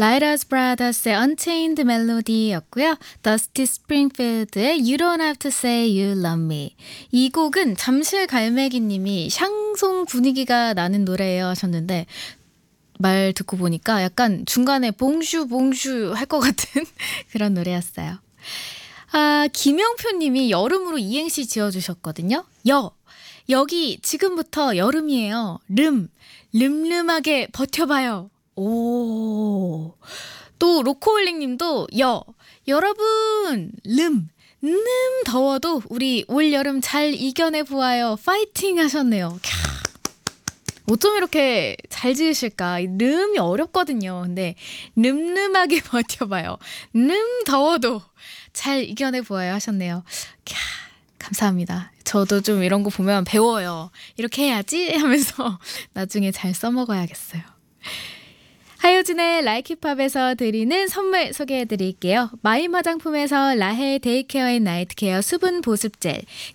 라이라스 브라더스의 Unchained Melody였고요. 더스티 스프링필드의 You Don't Have to Say You Love Me. 이 곡은 잠실 갈매기님이 샹송 분위기가 나는 노래예요 하셨는데 말 듣고 보니까 약간 중간에 봉슈 봉슈 할 것 같은 그런 노래였어요. 김영표님이 여름으로 이행시 지어주셨거든요. 여기 지금부터 여름이에요. 름름하게 버텨봐요. 오. 또 로코홀릭 님도 여러분 더워도 우리 올 여름 잘 이겨내 보아요. 파이팅 하셨네요. 어쩜 이렇게 잘 지으실까? 름이 어렵거든요. 근데 름름하게 버텨봐요. 더워도 잘 이겨내 보아요 하셨네요. 감사합니다. 저도 좀 이런 거 보면 배워요. 이렇게 해야지 하면서 나중에 잘 써먹어야겠어요. 하효진의 라이키팝에서 드리는 선물 소개해드릴게요. 마임 화장품에서 라헬 데이케어 앤 나이트케어 수분 보습젤,